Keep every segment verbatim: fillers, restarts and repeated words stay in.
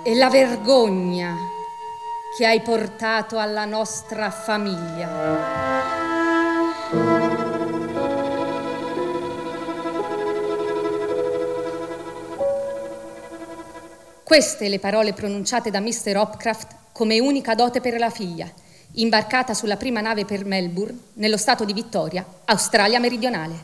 e la vergogna che hai portato alla nostra famiglia. Queste le parole pronunciate da mister Hopcroft come unica dote per la figlia, imbarcata sulla prima nave per Melbourne, nello stato di Vittoria, Australia meridionale.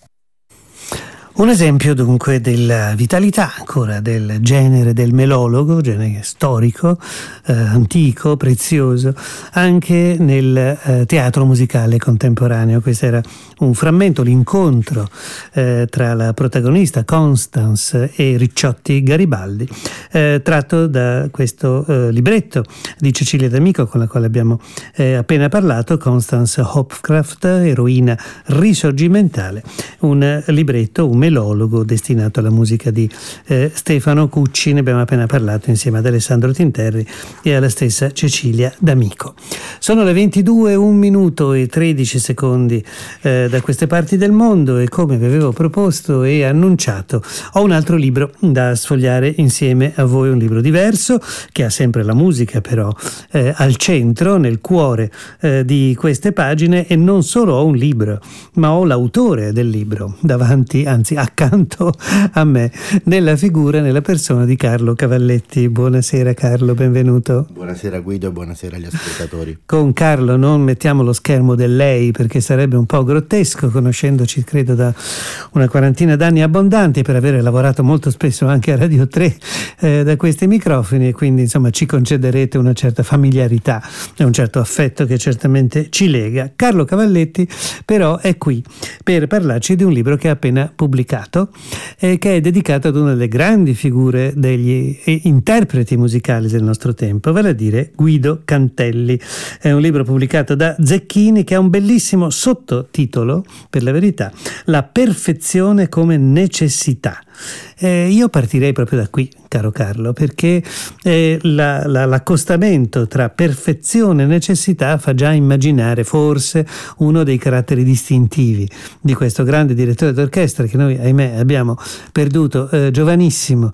Un esempio dunque della vitalità ancora del genere del melologo, genere storico, eh, antico, prezioso, anche nel eh, teatro musicale contemporaneo. Questo era un frammento, l'incontro eh, tra la protagonista Constance e Ricciotti Garibaldi, eh, tratto da questo eh, libretto di Cecilia D'Amico, con la quale abbiamo eh, appena parlato, Constance Hopcroft, eroina risorgimentale, un libretto, un melologo destinato alla musica di eh, Stefano Cucci. Ne abbiamo appena parlato insieme ad Alessandro Tinterri e alla stessa Cecilia D'Amico. Sono le ventidue, un minuto e tredici secondi eh, da queste parti del mondo, e come vi avevo proposto e annunciato, ho un altro libro da sfogliare insieme a voi, un libro diverso che ha sempre la musica però eh, al centro, nel cuore eh, di queste pagine, e non solo ho un libro, ma ho l'autore del libro davanti, anzi accanto a me, nella figura, nella persona di Carlo Cavalletti. Buonasera Carlo, benvenuto. Buonasera Guido e buonasera agli ascoltatori. Con Carlo non mettiamo lo schermo del lei perché sarebbe un po' grottesco, conoscendoci credo da una quarantina d'anni abbondanti, per avere lavorato molto spesso anche a Radio tre eh, da questi microfoni, e quindi insomma ci concederete una certa familiarità e un certo affetto che certamente ci lega. Carlo Cavalletti però è qui per parlarci di un libro che ha appena pubblicato e che è dedicato ad una delle grandi figure degli interpreti musicali del nostro tempo, vale a dire Guido Cantelli. È un libro pubblicato da Zecchini che ha un bellissimo sottotitolo, per la verità: La perfezione come necessità. Eh, io partirei proprio da qui, caro Carlo, perché eh, la, la, l'accostamento tra perfezione e necessità fa già immaginare forse uno dei caratteri distintivi di questo grande direttore d'orchestra che noi, ahimè, abbiamo perduto eh, giovanissimo.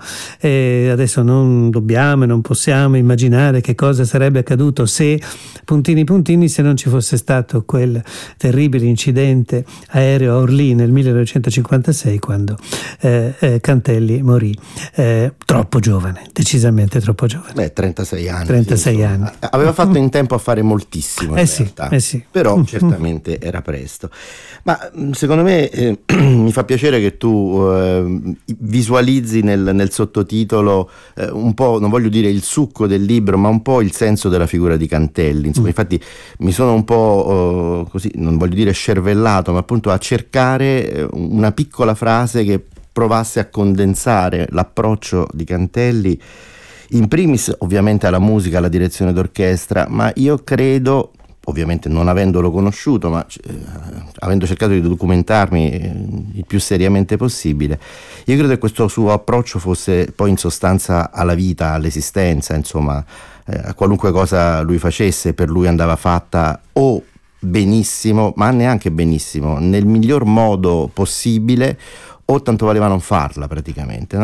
E adesso non dobbiamo e non possiamo immaginare che cosa sarebbe accaduto se, puntini puntini, se non ci fosse stato quel terribile incidente aereo a Orly nel millenovecentocinquantasei, quando eh, eh, Cantelli morì eh, troppo giovane, decisamente troppo giovane. Beh, trentasei anni. trentasei sì, anni. Aveva fatto in tempo a fare moltissimo, in eh sì, realtà. Eh sì. Però certamente era presto. Ma secondo me eh, mi fa piacere che tu eh, visualizzi nel, nel sottotitolo eh, un po', non voglio dire il succo del libro, ma un po' il senso della figura di Cantelli. Insomma, mm. infatti mi sono un po' eh, così, non voglio dire scervellato, ma appunto a cercare una piccola frase che provasse a condensare l'approccio di Cantelli, in primis ovviamente alla musica, alla direzione d'orchestra, ma io credo, ovviamente non avendolo conosciuto, ma eh, avendo cercato di documentarmi eh, il più seriamente possibile, io credo che questo suo approccio fosse poi in sostanza alla vita, all'esistenza, insomma, eh, a qualunque cosa lui facesse, per lui andava fatta o benissimo, ma neanche benissimo, nel miglior modo possibile, o tanto valeva non farla praticamente, no?